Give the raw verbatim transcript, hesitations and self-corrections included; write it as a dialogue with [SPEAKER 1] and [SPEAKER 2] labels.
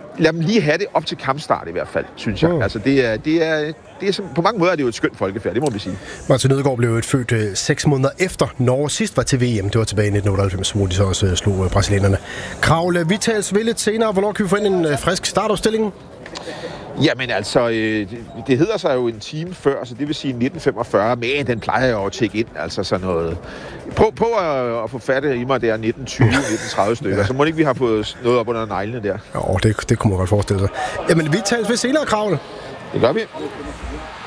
[SPEAKER 1] lad dem lige have det op til kampstart i hvert fald, synes jeg. Mm. Altså, det er, det er, det er på mange måder er det jo et skønt folkefærd, det må vi sige.
[SPEAKER 2] Martin Ødegaard blev et født øh, seks måneder efter Norge sidst var til V M. Det var tilbage i nitten otteoghalvfems, hvor de så også øh, slog øh, brasilianerne. Kravle, vi tales ved lidt senere. Hvornår kan vi få ind en øh, frisk startopstilling?
[SPEAKER 1] Jamen altså, øh, det, det hedder sig jo en time før, så det vil sige nitten femogfyrre, men den plejer jeg jo at tjekke ind, altså sådan noget. Prøv, prøv at, at få fat i mig der nitten tyve nitten tredive stykker, ja. Så må ikke vi har fået noget op under neglene der.
[SPEAKER 2] Jo, det, det kunne man godt forestille sig. Jamen, vi tales ved senere, Kravle.
[SPEAKER 1] Det gør vi.